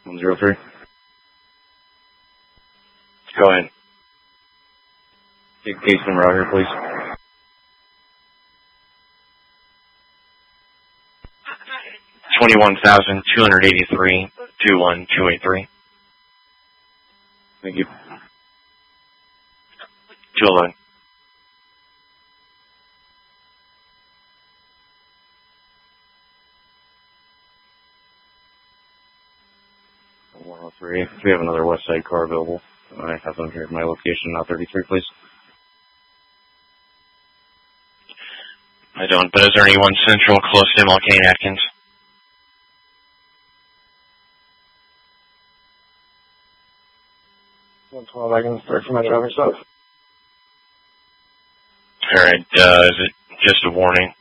103. Go ahead. Take case number out here, please. $21,283.21283. Thank you. 211. If we have another West Side car available, I have them here at my location, now 33, please. I don't, but is there anyone central close to MLK and Atkins? 112, I can start for my driver's stuff. Alright, is it just a warning?